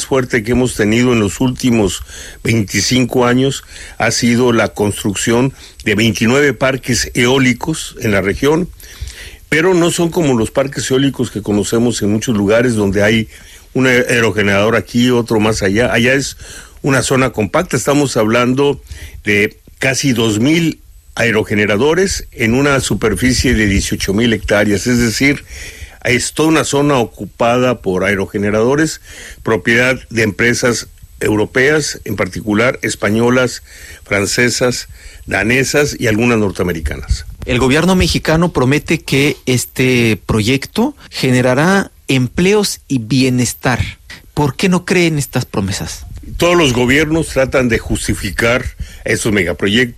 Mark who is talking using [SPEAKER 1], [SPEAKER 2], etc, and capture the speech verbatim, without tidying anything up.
[SPEAKER 1] fuerte que hemos tenido en los últimos veinticinco años ha sido la construcción de veintinueve parques eólicos en la región, pero no son como los parques eólicos que conocemos en muchos lugares donde hay un aerogenerador aquí, otro más allá. Allá es una zona compacta, estamos hablando de casi dos mil aerogeneradores en una superficie de dieciocho mil hectáreas, es decir, es toda una zona ocupada por aerogeneradores, propiedad de empresas europeas, en particular españolas, francesas, danesas y algunas norteamericanas.
[SPEAKER 2] El gobierno mexicano promete que este proyecto generará empleos y bienestar. ¿Por qué no creen estas promesas?
[SPEAKER 1] Todos los gobiernos tratan de justificar esos megaproyectos